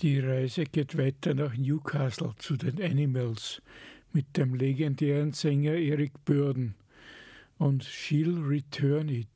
Die Reise geht weiter nach Newcastle zu den Animals mit dem legendären Sänger Eric Burdon und She'll Return It.